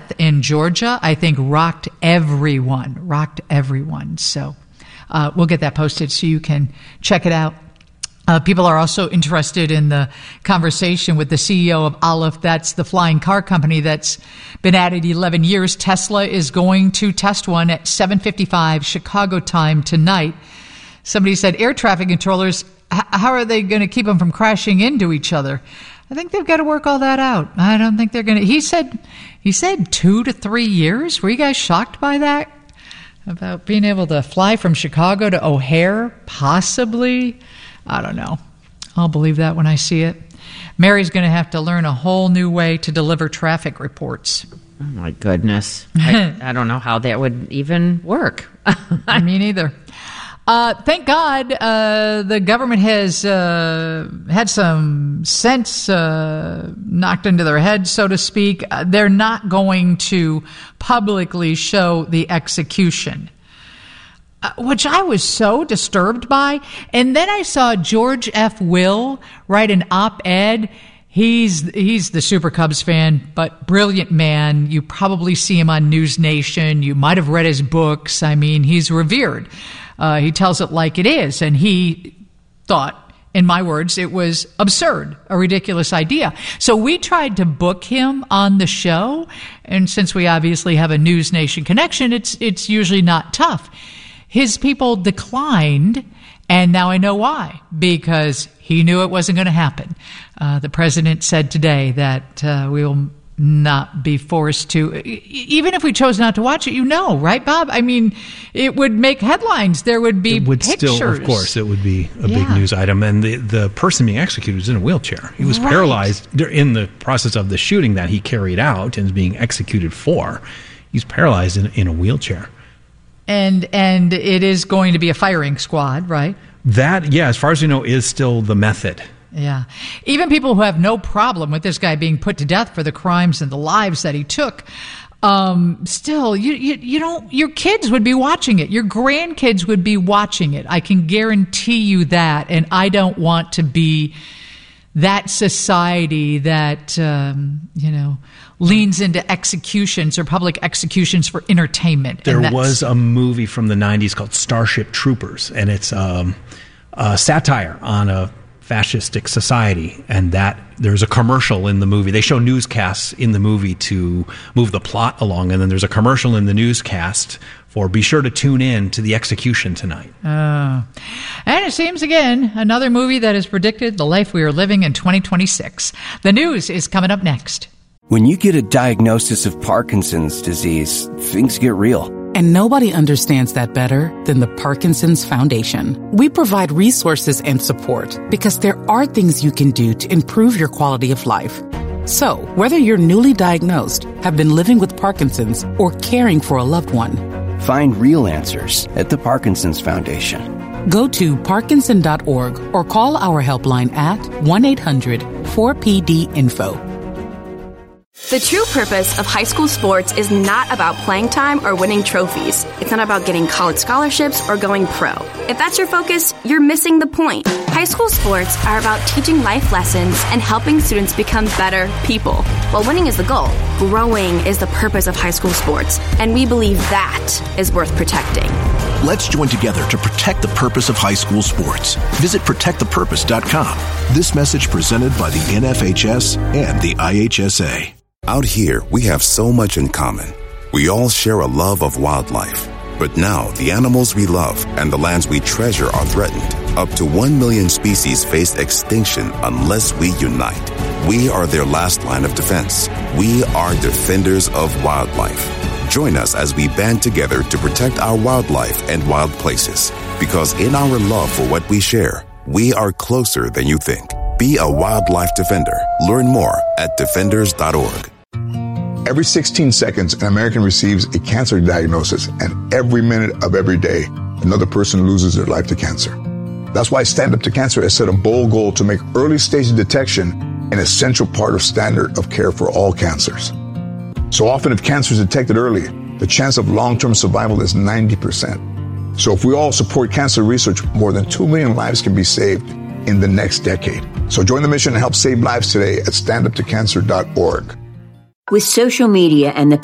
death in Georgia, I think rocked everyone. So we'll get that posted so you can check it out. People are also interested in the conversation with the CEO of Aleph. That's the flying car company that's been at it 11 years. Tesla is going to test one at 7:55 Chicago time tonight. Somebody said air traffic controllers, how are they going to keep them from crashing into each other? I think they've got to work all that out. I don't think they're going to. He said 2 to 3 years. Were you guys shocked by that? About being able to fly from Chicago to O'Hare? Possibly. I don't know. I'll believe that when I see it. Mary's going to have to learn a whole new way to deliver traffic reports. Oh, my goodness. I don't know how that would even work. Me neither. Thank God the government has had some sense knocked into their head, so to speak. They're not going to publicly show the execution, which I was so disturbed by. And then I saw George F. Will write an op-ed. He's the Super Cubs fan, but brilliant man. You probably see him on News Nation. You might have read his books. I mean, he's revered. He tells it like it is. And he thought, in my words, it was absurd, a ridiculous idea. So we tried to book him on the show. And since we obviously have a News Nation connection, it's usually not tough. His people declined, and now I know why, because he knew it wasn't going to happen. The president said today that we will not be forced to, even if we chose not to watch it, right, Bob? I mean, it would make headlines. There would be pictures. Still, of course, it would be a big news item. And the person being executed was in a wheelchair. He was paralyzed in the process of the shooting that he carried out and is being executed for. He's paralyzed in a wheelchair. And it is going to be a firing squad, right? That, as far as we know, is still the method. Yeah. Even people who have no problem with this guy being put to death for the crimes and the lives that he took, still, you don't, your kids would be watching it. Your grandkids would be watching it. I can guarantee you that. And I don't want to be that society that, leans into executions or public executions for entertainment. There was a movie from the 90s called Starship Troopers, and it's a satire on a fascistic society, and that there's a commercial in the movie. They show newscasts in the movie to move the plot along, and then there's a commercial in the newscast for be sure to tune in to the execution tonight. And it seems, again, another movie that has predicted the life we are living in 2026. The news is coming up next. When you get a diagnosis of Parkinson's disease, things get real. And nobody understands that better than the Parkinson's Foundation. We provide resources and support because there are things you can do to improve your quality of life. So, whether you're newly diagnosed, have been living with Parkinson's, or caring for a loved one, find real answers at the Parkinson's Foundation. Go to Parkinson.org or call our helpline at 1-800-4PD-INFO. The true purpose of high school sports is not about playing time or winning trophies. It's not about getting college scholarships or going pro. If that's your focus, you're missing the point. High school sports are about teaching life lessons and helping students become better people. While winning is the goal, growing is the purpose of high school sports, and we believe that is worth protecting. Let's join together to protect the purpose of high school sports. Visit protectthepurpose.com. This message presented by the NFHS and the IHSA. Out here, we have so much in common. We all share a love of wildlife. But now, the animals we love and the lands we treasure are threatened. Up to 1 million species face extinction unless we unite. We are their last line of defense. We are defenders of wildlife. Join us as we band together to protect our wildlife and wild places. Because in our love for what we share, we are closer than you think. Be a wildlife defender. Learn more at defenders.org. Every 16 seconds, an American receives a cancer diagnosis, and every minute of every day, another person loses their life to cancer. That's why Stand Up to Cancer has set a bold goal to make early stage detection an essential part of standard of care for all cancers. So often, if cancer is detected early, the chance of long-term survival is 90%. So if we all support cancer research, more than 2 million lives can be saved in the next decade. So join the mission and help save lives today at standuptocancer.org. With social media and the